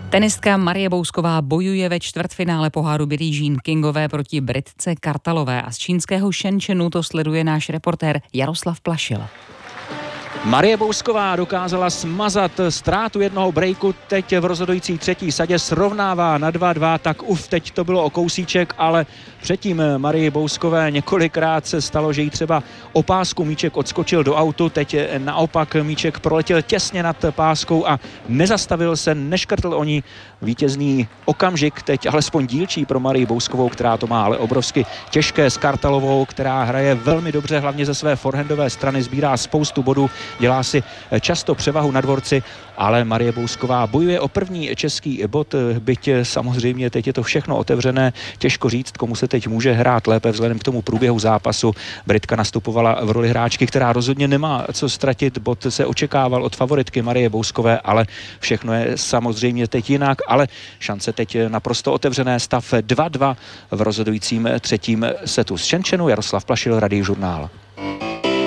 Tenistka Marie Bousková bojuje ve čtvrtfinále poháru Billie Jean Kingové proti Britce Kartalové a z čínského Shenzhenu to sleduje náš reportér Jaroslav Plašil. Marie Bousková dokázala smazat ztrátu jednoho breaku, teď v rozhodující třetí sadě srovnává na 2-2, tak teď to bylo o kousíček, ale předtím Marie Bouskové několikrát se stalo, že jí třeba o pásku míček odskočil do autu, teď naopak míček proletěl těsně nad páskou a nezastavil se, neškrtl o ní. Vítězný okamžik teď alespoň dílčí pro Marii Bouskovou, která to má ale obrovsky těžké, s Kartalovou, která hraje velmi dobře, hlavně ze své forehandové strany, sbírá spoustu bodů, dělá si často převahu na dvorci, ale Marie Bousková bojuje o první český bod, byť samozřejmě teď je to všechno otevřené, těžko říct, komu se teď může hrát lépe vzhledem k tomu průběhu zápasu. Britka nastupovala v roli hráčky, která rozhodně nemá co ztratit, bod se očekával od favoritky Marie Bouskové, ale všechno je samozřejmě teď jinak, ale šance teď naprosto otevřené, stav 2-2 v rozhodujícím třetím setu z Shenzhenu. Jaroslav Plašil, Radiožurnál.